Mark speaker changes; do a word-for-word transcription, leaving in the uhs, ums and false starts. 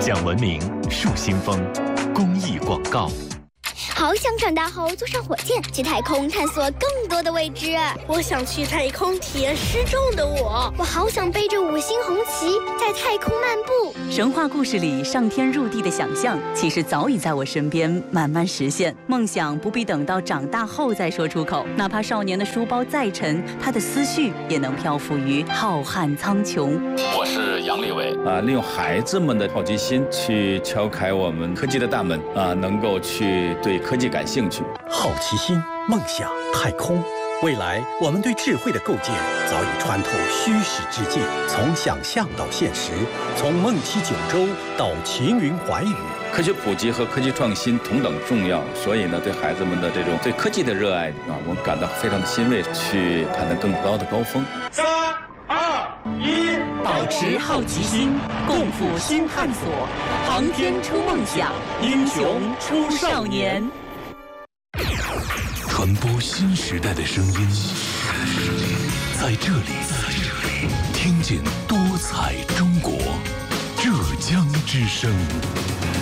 Speaker 1: 讲文明树新风公益广告。
Speaker 2: 好想长大后坐上火箭去太空探索更多的未知。
Speaker 3: 我想去太空体验失重的我。
Speaker 2: 我好想背着五星红旗在太空漫步。
Speaker 4: 神话故事里上天入地的想象，其实早已在我身边慢慢实现。梦想不必等到长大后再说出口，哪怕少年的书包再沉，他的思绪也能漂浮于浩瀚苍穹。
Speaker 5: 我是杨利伟
Speaker 6: 啊，利用孩子们的好奇心去敲开我们科技的大门啊，能够去对科技感兴趣。
Speaker 7: 好奇心、梦想、太空，未来我们对智慧的构建早已穿透虚实之界，从想象到现实，从梦七九州到秦云寰宇。
Speaker 6: 科学普及和科技创新同等重要，所以呢，对孩子们的这种对科技的热爱啊，我感到非常的欣慰，去攀登更高的高峰。
Speaker 8: 三二一，
Speaker 4: 保持好奇心，共赴新探索，航天出梦想，英雄出少年。
Speaker 1: 传播新时代的声音，在这里，听见多彩中国，浙江之声。